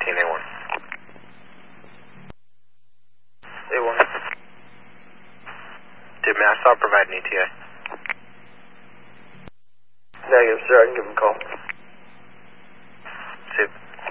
A1. A1. Did Mass Stop provide an ETA? Negative, sir. I can give him a call.